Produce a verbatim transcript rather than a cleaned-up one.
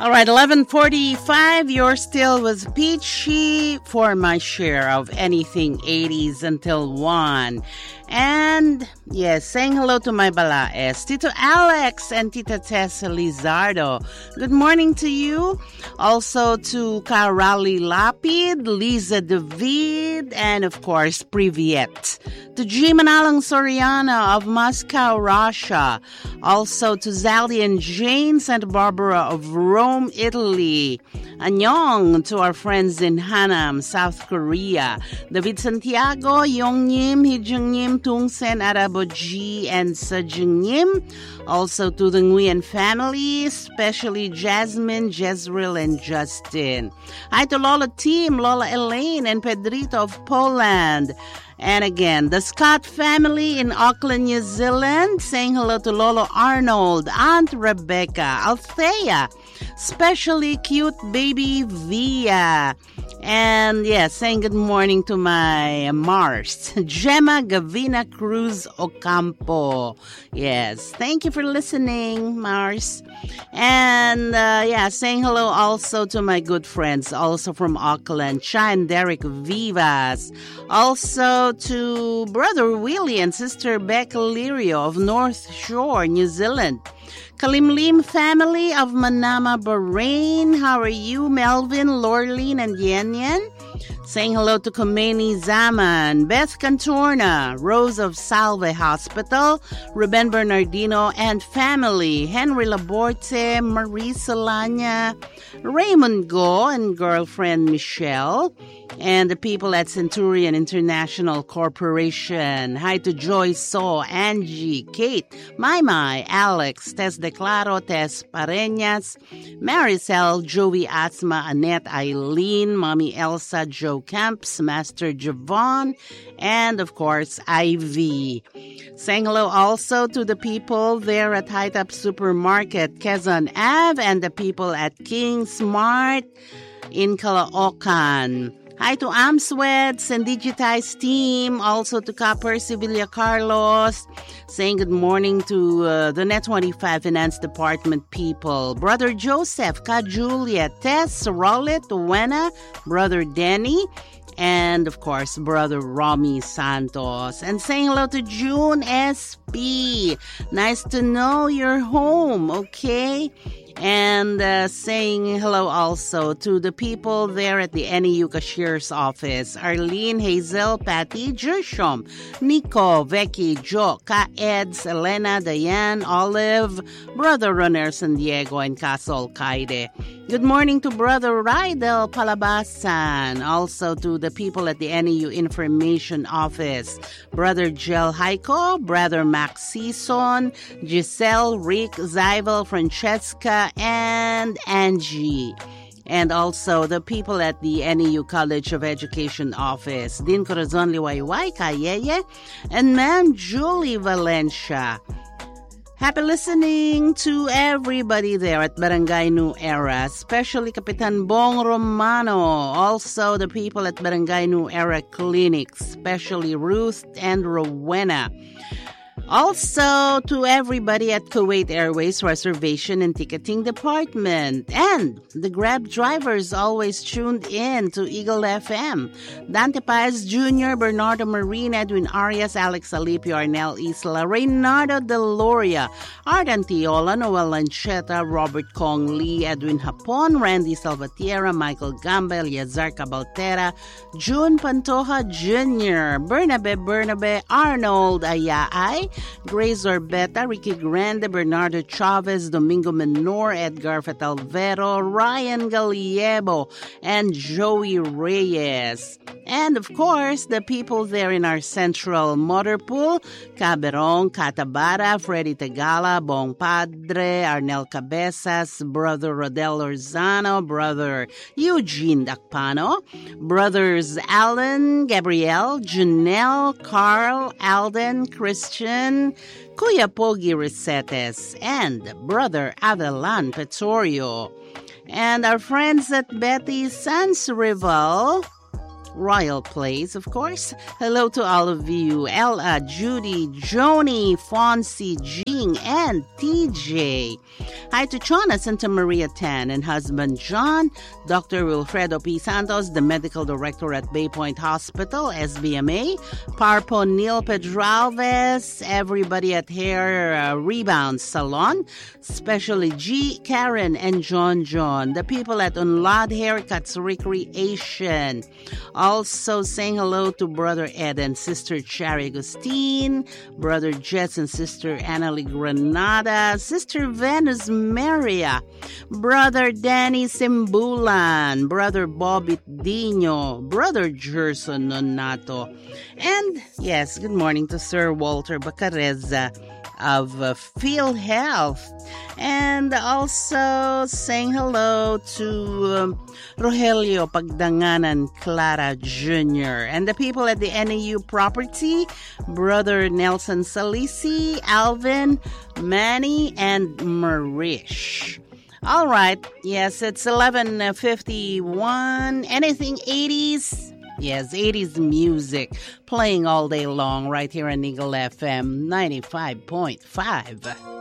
All right, eleven forty-five, you're still with Peachy for my share of anything eighties until one. And, yes, saying hello to my balaes, Tito Alex and Tita Tessa Lizardo. Good morning to you. Also to Karali Lapid, Liza David, and of course, Privyet. To G. Manalang Soriana of Moscow, Russia. Also to Zali and Jane Santa Barbara of Rome, Italy. Annyeong to our friends in Hanam, South Korea. David Santiago, Yongnyim, Hijungnyim, Tungsen, Araboji, and Sajungnyim. Also to the Nguyen family, especially Jasmine, Jezreel, and Justin. Hi to Lola Team, Lola Elaine, and Pedrito of Poland. And again, the Scott family in Auckland, New Zealand, saying hello to Lolo Arnold, Aunt Rebecca, Althea, especially cute baby Via. And yes, saying good morning to my Mars, Gemma Gavina Cruz Ocampo. Yes, thank you for listening, Mars. And uh, yeah, saying hello also to my good friends, also from Auckland, Cha and Derek Vivas. Also to Brother Willie and Sister Becca Lirio of North Shore, New Zealand. Kalimlim family of Manama, Bahrain. How are you, Melvin, Lorleen, and Yen Yen? Saying hello to Khomeini Zaman, Beth Cantorna, Rose of Salve Hospital, Ruben Bernardino and family, Henry Laborte, Marie Solana, Raymond Go and girlfriend Michelle, and the people at Centurion International Corporation. Hi to Joy So, Angie, Kate, Mai Mai, Alex, Tess Declaro, Tess Pareñas, Maricel, Joey Asma, Annette, Eileen, Mommy Elsa, Joe Camps, Master Javon, and of course, Ivy. Saying hello also to the people there at High Top Supermarket, Quezon Ave, and the people at King Smart in Caloocan. Hi to Amsweds and Digitize team, also to Copper Sevilla Carlos, saying good morning to uh, the Net twenty-five Finance Department people. Brother Joseph, Ka Julia, Tess, Rollet, Wena, Brother Denny, and of course, Brother Romy Santos. And saying hello to June S P. Nice to know you're home, okay? And uh, saying hello also to the people there at the N E U Cashier's office. Arlene, Hazel, Patty, Jershom, Nico, Becky, Joe, Ka Eds, Elena, Diane, Olive, Brother Runner San Diego, and Castle Kaide. Good morning to Brother Rydel Palabasan. Also to the people at the N E U Information Office. Brother Jel Haiko, Brother Max Season, Giselle, Rick, Zyvel, Francesca, and Angie. And also the people at the N E U College of Education Office. Din Corazon Liwayway, Kayeye, and Ma'am Julie Valencia. Happy listening to everybody there at Barangay New Era, especially Kapitan Bong Romano, also the people at Barangay New Era Clinic, especially Ruth and Rowena. Also to everybody at Kuwait Airways Reservation and Ticketing Department. And the Grab drivers always tuned in to Eagle F M. Dante Paez Junior, Bernardo Marine, Edwin Arias, Alex Alipio, Arnel Isla, Reynardo Deloria, Art Antiola, Noel Lancheta, Robert Kong Lee, Edwin Hapon, Randy Salvatierra, Michael Gamba, Yazar Cabaltera, June Pantoja Junior, Bernabe Bernabe, Arnold Ayaay, Grace Orbeta, Ricky Grande, Bernardo Chavez, Domingo Menor, Edgar Fatalvero, Ryan Galiebo, and Joey Reyes. And of course, the people there in our central motor pool, Caberon, Catabara, Freddy Tagala, Bong Padre, Arnel Cabezas, Brother Rodel Orzano, Brother Eugene Dakpano, Brothers Alan, Gabrielle, Janelle, Carl, Alden, Christian, Kuya Pogi Resetes, and Brother Adelan Pettorio. And our friends at Betty Sans Rival, Royal Place, of course. Hello to all of you. Ella, Judy, Joni, Fonzie, Jean, and T J. Hi to Chona Santa Maria Tan and husband John, Doctor Wilfredo P. Santos, the medical director at Bay Point Hospital, S B M A, Parpo Neil Pedralves, everybody at Hair uh, Rebound Salon, especially G, Karen, and John John, the people at Unlad Haircuts Recreation. Also saying hello to Brother Ed and Sister Cherry Agustin, Brother Jess and Sister Annalie Granada, Sister Venus Maria, Brother Danny Simbulan, Brother Bobby Dino, Brother Gerson Nonato, and yes, good morning to Sir Walter Bacareza of uh, Feel Health, and also saying hello to um, Rogelio Pagdanganan Clara Junior and the people at the N A U property, Brother Nelson Salisi, Alvin, Manny, and Marish. All right, yes, it's eleven fifty-one. Anything eighties? Yes, eighties music playing all day long right here on Eagle F M ninety-five point five.